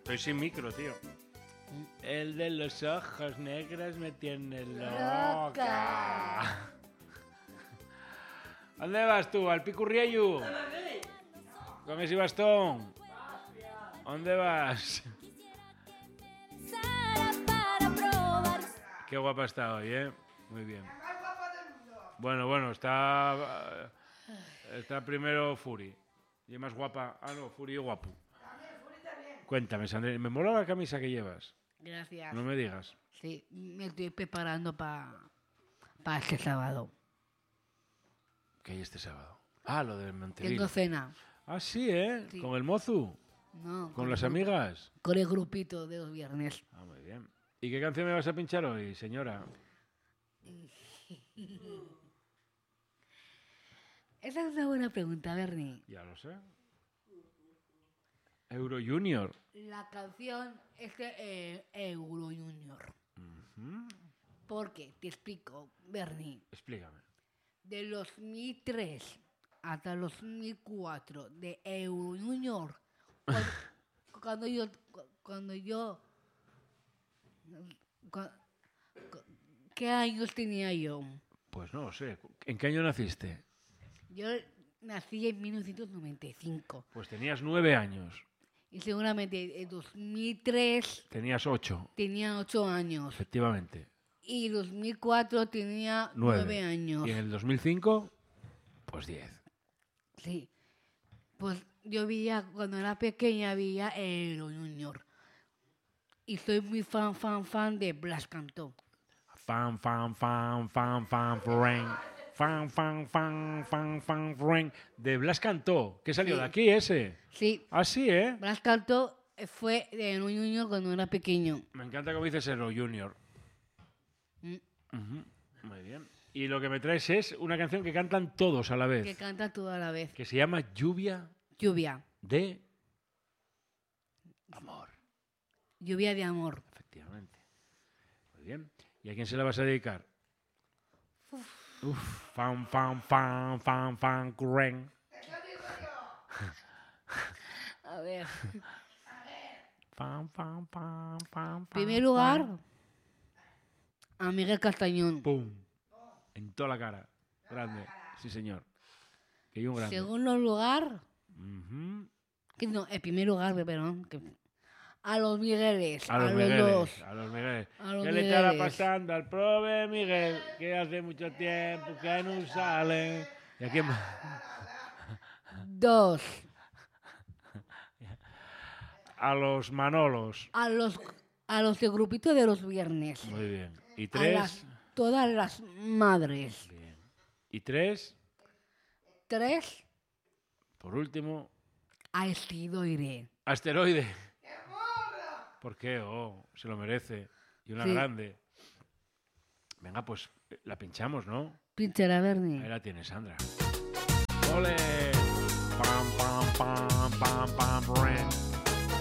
Estoy sin micro, tío. El de los ojos negros me tiene loca. ¿Dónde vas tú? ¿Al Picurriello? ¿Con ese bastón? ¿Dónde vas? Qué guapa está hoy, ¿eh? Muy bien. Bueno, está primero Furi. Y es más guapa. Ah, no, Furi es guapo. Cuéntame, Sandrine, me mola la camisa que llevas. Gracias. No me digas. Sí, me estoy preparando para este sábado. ¿Qué hay este sábado? Ah, lo del Montevideo. Tengo cena. Ah, sí, ¿eh? Sí. ¿Con el mozu? No, ¿Con las amigas? Con el grupito de los viernes. Ah, muy bien. ¿Y qué canción me vas a pinchar hoy, señora? Esa es una buena pregunta, Bernie. Ya lo sé. Euro Junior. La canción es de Euro Junior. Porque, te explico, Bernie, Explícame. de los 2003 hasta los 2004 de Euro Junior, cuando yo, ¿qué años tenía yo? Pues no lo sé. ¿En qué año naciste? Yo nací en 1995 Pues tenías 9 años. y seguramente en 2003 Tenías 8, tenía 8 años efectivamente. y en 2004 tenía 9 años. Y en el 2005, pues 10. Sí, pues yo cuando era pequeña veía Euro Junior y soy muy fan de Blas Cantó. Fan, rain. Fan, rain. De Blas Cantó, que salió Sí. de aquí ese. Sí, Ah, sí, ¿eh? Blas Cantó fue de Euro Junior cuando era pequeño. Me encanta cómo dices Euro Junior. Mm. Muy bien. Y lo que me traes es una canción que cantan todos a la vez. Que canta toda la vez. Que se llama Lluvia Lluvia. de Amor. Lluvia de amor. Efectivamente. Muy bien. ¿Y a quién se la vas a dedicar? Fan, ren. A ver. Fan. Primer lugar, a Miguel Castañón. ¡Pum! En toda la cara. Grande. Sí, señor. Que hay un grande. Segundo lugar, Ujú. el primer lugar, perdón. A los Migueles. A los los Migueles. dos. A los Migueles. A los ¿Qué le estará Migueles. pasando al prove Miguel? Que hace mucho tiempo que no sale. ¿Y a quién más? 2. A los Manolos. A los del grupito de los viernes. Muy bien. ¿Y A 3? todas las madres. Bien. ¿Y 3? 3. Por último, A Estidoire. Asteroide. ¿Por qué? Oh, se lo merece. Y una Sí. grande. Venga, pues la pinchamos, ¿no? Pinchera Bernie. Ahí la tienes, Sandra. ¡Ole! Ren.